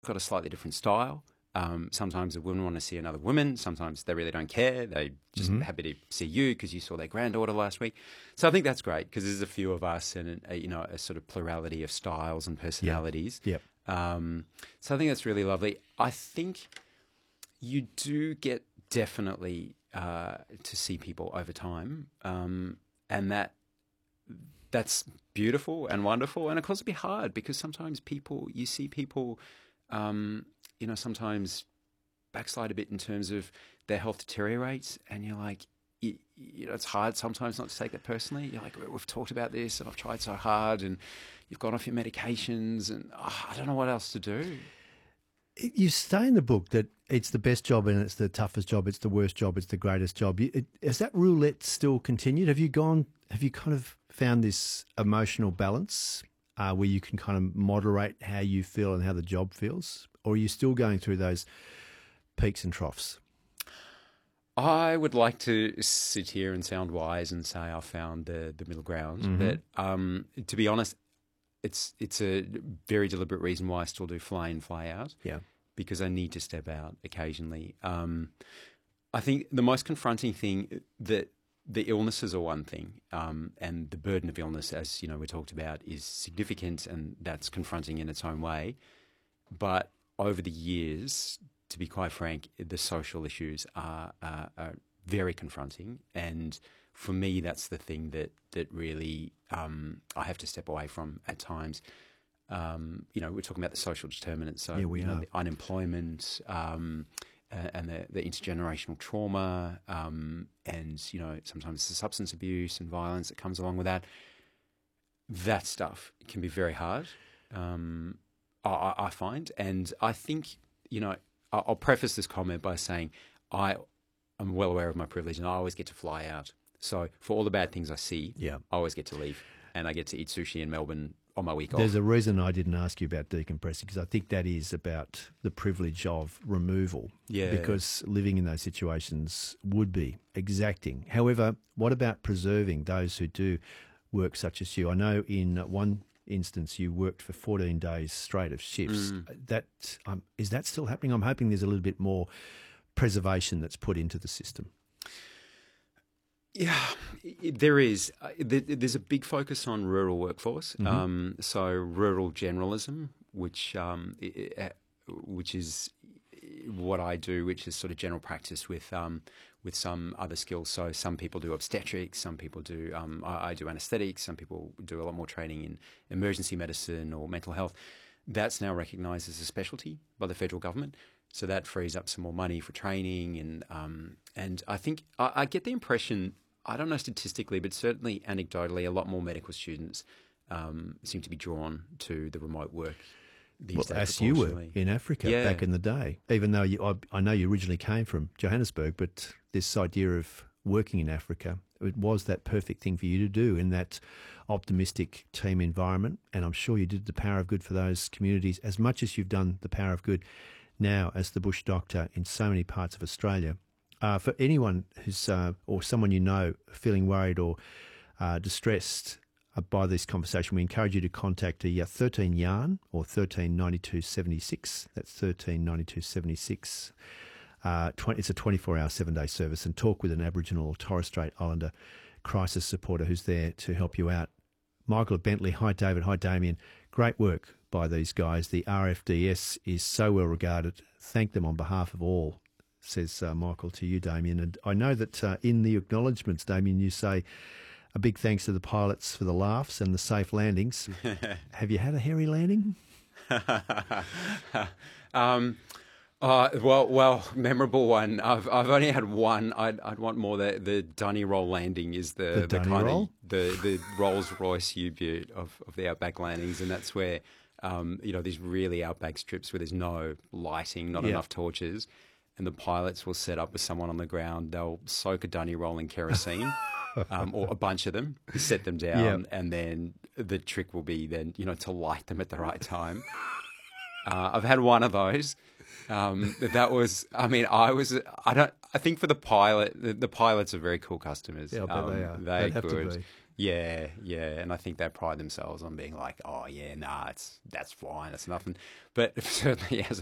got a slightly different style. Sometimes a woman want to see another woman. Sometimes they really don't care. They just happy to see you because you saw their granddaughter last week. So I think that's great because there's a few of us and a sort of plurality of styles and personalities. Yep. So I think that's really lovely. I think you do get definitely to see people over time, and that's beautiful and wonderful. And of course, it'd be hard because sometimes you see people. Sometimes backslide a bit in terms of their health deteriorates, and you're like, it's hard sometimes not to take that personally. You're like, we've talked about this, and I've tried so hard, and you've gone off your medications, and I don't know what else to do. You say in the book that it's the best job and it's the toughest job, it's the worst job, it's the greatest job. Has that roulette still continued? Have you kind of found this emotional balance where you can kind of moderate how you feel and how the job feels? Or are you still going through those peaks and troughs? I would like to sit here and sound wise and say I found the middle ground. But to be honest, it's a very deliberate reason why I still do fly in, fly out. Yeah. Because I need to step out occasionally. I think the most confronting thing that the illnesses are one thing, and the burden of illness, as we talked about, is significant, and that's confronting in its own way. But over the years, to be quite frank, the social issues are very confronting, and for me, that's the thing that really I have to step away from at times. We're talking about the social determinants, so the unemployment. And the intergenerational trauma, and sometimes the substance abuse and violence that comes along with that. That stuff can be very hard, I find, and I think I'll preface this comment by saying I am well aware of my privilege, and I always get to fly out. So for all the bad things I see, I always get to leave, and I get to eat sushi in Melbourne on my week off. There's a reason I didn't ask you about decompressing, because I think that is about the privilege of removal. Yeah. Because living in those situations would be exacting. However, what about preserving those who do work such as you? I know in one instance you worked for 14 days straight of shifts. Is that still happening? I'm hoping there's a little bit more preservation that's put into the system. Yeah, there is. There's a big focus on rural workforce, so rural generalism, which is what I do, which is sort of general practice with some other skills. So some people do obstetrics, some people do. I do anaesthetics. Some people do a lot more training in emergency medicine or mental health. That's now recognised as a specialty by the federal government. So that frees up some more money for training, and I think I get the impression, I don't know statistically, but certainly anecdotally, a lot more medical students seem to be drawn to the remote work these days. As you were in Africa back in the day, even though I know you originally came from Johannesburg, but this idea of working in Africa, it was that perfect thing for you to do in that optimistic team environment, and I'm sure you did the power of good for those communities as much as you've done the power of good now as the bush doctor in so many parts of Australia. For anyone who's or someone feeling worried or distressed by this conversation, we encourage you to contact 13 Yarn or 13 92 76. That's 13 92 76. It's a 24-hour, 7-day service, and talk with an Aboriginal or Torres Strait Islander crisis supporter who's there to help you out. Michael at Bentley, hi David, hi Damien. Great work by these guys. The RFDS is so well regarded. Thank them on behalf of all, says Michael to you, Damien. And I know that in the acknowledgements, Damien, you say a big thanks to the pilots for the laughs and the safe landings. Have you had a hairy landing? Well, memorable one. I've only had one. I'd want more. The Dunny Roll landing is the kind roll? of the Rolls Royce U-Butte of the outback landings, and that's where these really outback strips where there's no lighting, not enough torches, and the pilots will set up with someone on the ground. They'll soak a Dunny Roll in kerosene. Or a bunch of them, set them down, and then the trick will be to light them at the right time. I've had one of those. That was, I think for the pilot, the pilots are very cool customers. Yeah, I bet they are. They're They'd have to good. be. Yeah, and I think they pride themselves on being like, oh yeah, nah, that's fine, it's nothing. But certainly as